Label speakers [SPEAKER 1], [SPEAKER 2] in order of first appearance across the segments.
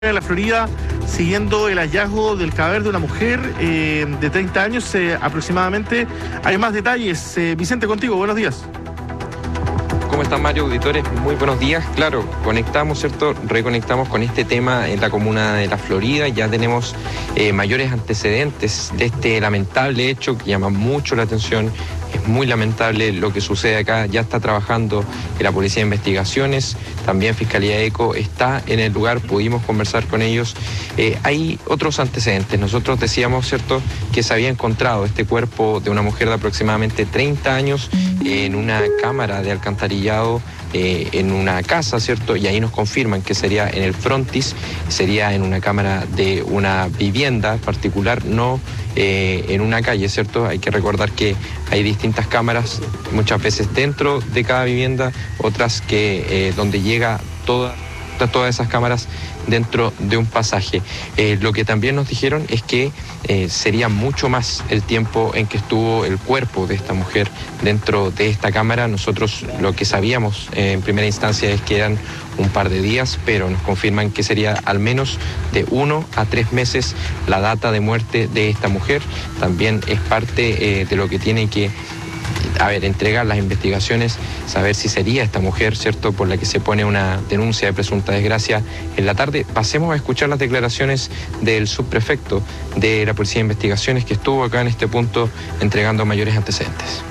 [SPEAKER 1] de la Florida, siguiendo el hallazgo del cadáver de una mujer de 30 años aproximadamente. Hay más detalles. Vicente, contigo, buenos días.
[SPEAKER 2] ¿Cómo están, Mario? Auditores, muy buenos días. Claro, conectamos, ¿cierto? Reconectamos con este tema en la comuna de La Florida. Ya tenemos mayores antecedentes de este lamentable hecho que llama mucho la atención. Es muy lamentable lo que sucede acá. Ya está trabajando la Policía de Investigaciones, también Fiscalía ECO está en el lugar, pudimos conversar con ellos. Hay otros antecedentes. Nosotros decíamos, ¿cierto?, que se había encontrado este cuerpo de una mujer de aproximadamente 30 años en una cámara de alcantarillado en una casa, ¿cierto? Y ahí nos confirman que sería en el frontis, sería en una cámara de una vivienda particular, no en una calle, ¿cierto? Hay que recordar que hay distintas cámaras, muchas veces dentro de cada vivienda, otras que donde llega todas esas cámaras dentro de un pasaje. Lo que también nos dijeron es que sería mucho más el tiempo en que estuvo el cuerpo de esta mujer dentro de esta cámara. Nosotros lo que sabíamos en primera instancia es que eran un par de días, pero nos confirman que sería al menos de 1 a 3 meses la data de muerte de esta mujer. También es parte de lo que tiene que entregar las investigaciones, saber si sería esta mujer, ¿cierto?, por la que se pone una denuncia de presunta desgracia en la tarde. Pasemos a escuchar las declaraciones del subprefecto de la Policía de Investigaciones que estuvo acá en este punto entregando mayores antecedentes.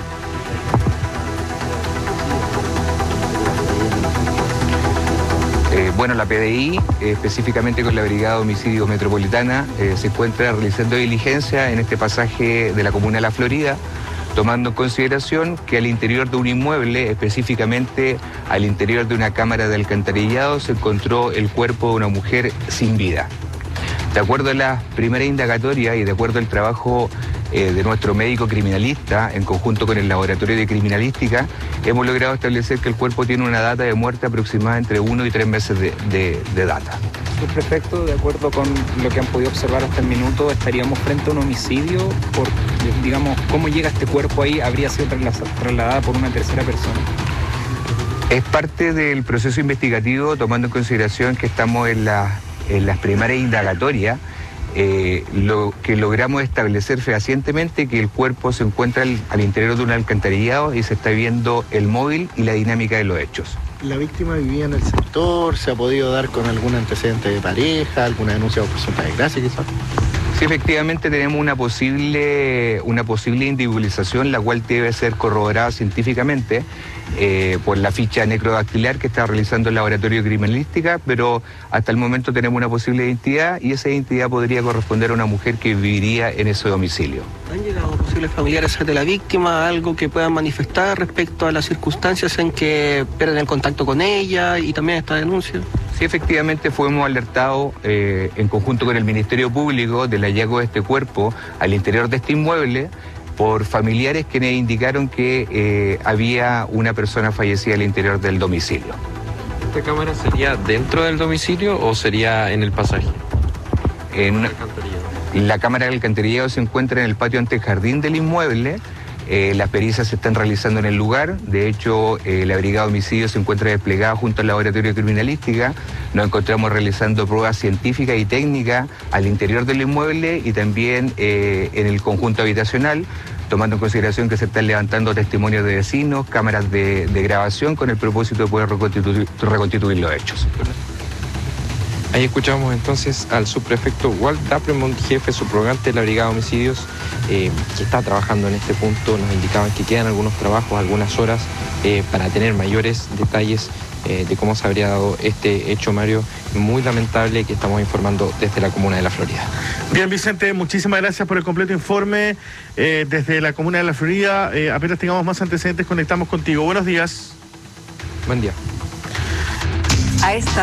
[SPEAKER 3] Bueno, la PDI, específicamente con la Brigada de Homicidio Metropolitana, se encuentra realizando diligencia en este pasaje de la comuna de La Florida, tomando en consideración que al interior de un inmueble, específicamente al interior de una cámara de alcantarillado, se encontró el cuerpo de una mujer sin vida. De acuerdo a la primera indagatoria y de acuerdo al trabajo de nuestro médico criminalista, en conjunto con el Laboratorio de Criminalística, hemos logrado establecer que el cuerpo tiene una data de muerte aproximada entre 1 y 3 meses de data.
[SPEAKER 4] Perfecto, de acuerdo con lo que han podido observar hasta el minuto, estaríamos frente a un homicidio por, digamos, cómo llega este cuerpo ahí, habría sido trasladada por una tercera persona.
[SPEAKER 3] Es parte del proceso investigativo, tomando en consideración que estamos en las primarias indagatorias. Lo que logramos establecer fehacientemente que el cuerpo se encuentra al interior de un alcantarillado y se está viendo el móvil y la dinámica de los hechos.
[SPEAKER 5] ¿La víctima vivía en el sector? ¿Se ha podido dar con algún antecedente de pareja, alguna denuncia por presunta desgracia quizás?
[SPEAKER 3] Sí, efectivamente tenemos una posible individualización, la cual debe ser corroborada científicamente por la ficha necrodactilar que está realizando el Laboratorio de Criminalística, pero hasta el momento tenemos una posible identidad y esa identidad podría corresponder a una mujer que viviría en ese domicilio.
[SPEAKER 6] ¿Han llegado posibles familiares de la víctima, algo que puedan manifestar respecto a las circunstancias en que pierden el contacto con ella y también esta denuncia?
[SPEAKER 3] Sí, efectivamente fuimos alertados en conjunto con el Ministerio Público del hallazgo de este cuerpo al interior de este inmueble por familiares quienes indicaron que había una persona fallecida al interior del domicilio.
[SPEAKER 2] ¿Esta cámara sería dentro del domicilio o sería en el pasaje?
[SPEAKER 3] La cámara del alcantarillado se encuentra en el patio antejardín del inmueble. Las pericias se están realizando en el lugar. De hecho, la Brigada de Homicidio se encuentra desplegada junto al Laboratorio de Criminalística. Nos encontramos realizando pruebas científicas y técnicas al interior del inmueble y también en el conjunto habitacional, tomando en consideración que se están levantando testimonios de vecinos, cámaras de grabación con el propósito de poder reconstituir los hechos.
[SPEAKER 2] Ahí escuchamos entonces al subprefecto Walt Dapremont, jefe subrogante de la Brigada de Homicidios, que está trabajando en este punto. Nos indicaban que quedan algunos trabajos, algunas horas, para tener mayores detalles de cómo se habría dado este hecho, Mario, muy lamentable, que estamos informando desde la comuna de La Florida.
[SPEAKER 1] Bien, Vicente, muchísimas gracias por el completo informe desde la comuna de La Florida. Apenas tengamos más antecedentes, conectamos contigo. Buenos días.
[SPEAKER 2] Buen día.
[SPEAKER 7] A esta